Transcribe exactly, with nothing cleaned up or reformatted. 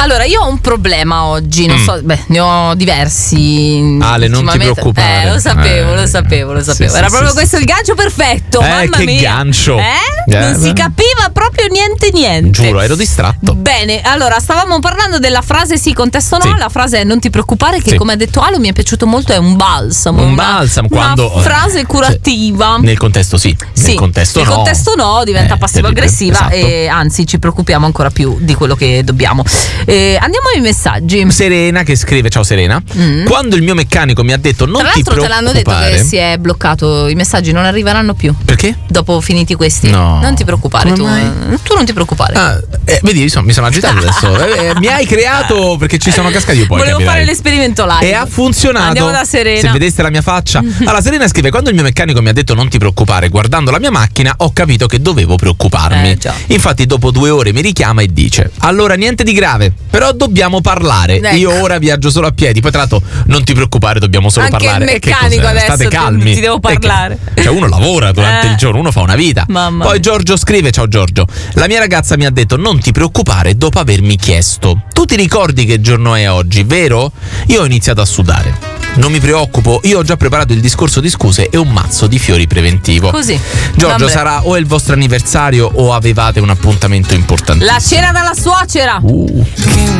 Allora, io ho un problema oggi, non Mm. so, beh, ne ho diversi. Ale, non ti ultimamente. preoccupare. Eh, lo sapevo, Eh, lo sapevo, lo sapevo. sì, Era sì, proprio sì, questo il gancio perfetto. Eh, mamma che mia. gancio. Eh? Eh, Non si beh. capiva proprio niente niente. Giuro, ero distratto. Bene, allora stavamo parlando della frase sì, contesto no. Sì. La frase è non ti preoccupare, che Sì. come ha detto Alo mi è piaciuto molto, è un balsamo. Un una- balsamo, una quando- frase curativa. Nel contesto sì, Sì, nel contesto nel no. contesto no, diventa Eh, passivo-aggressiva terribile, esatto. e anzi ci preoccupiamo ancora più di quello che dobbiamo. Eh, andiamo ai messaggi. Serena che scrive, ciao Serena, Mm. quando il mio meccanico mi ha detto non Tra ti l'altro te l'hanno detto preoccupare. che si è bloccato, i messaggi non arriveranno più Perché? dopo finiti questi. No. Non ti preoccupare, Come tu, mai? tu non ti preoccupare. Ah, eh, vedi, insomma, mi sono agitato adesso. Eh, eh, mi hai creato perché ci sono cascati io poi. Volevo capirai. fare l'esperimento live. E ha funzionato. Andiamo da Serena. Se vedeste la mia faccia. Allora, Serena scrive: quando il mio meccanico mi ha detto non ti preoccupare, guardando la mia macchina, ho capito che dovevo preoccuparmi. Eh, già. Infatti, dopo due ore mi richiama e dice: allora, niente di grave, però dobbiamo parlare. Ecco. Io ora viaggio solo a piedi. Poi, tra l'altro, non ti preoccupare, dobbiamo solo Anche parlare. il E che meccanico cos'è? adesso State ti- calmi. ti devo E che- parlare. Cioè, uno lavora durante Eh. il giorno, uno fa una vita. Mamma Poi mia. Giorgio scrive: ciao Giorgio, la mia ragazza mi ha detto non ti preoccupare dopo avermi chiesto: tu ti ricordi che giorno è oggi, vero? Io ho iniziato a sudare. Non mi preoccupo, io ho già preparato il discorso di scuse e un mazzo di fiori preventivo. Così. Giorgio, Vabbè. sarà o il vostro anniversario o avevate un appuntamento importantissimo. La cena dalla suocera. Uh.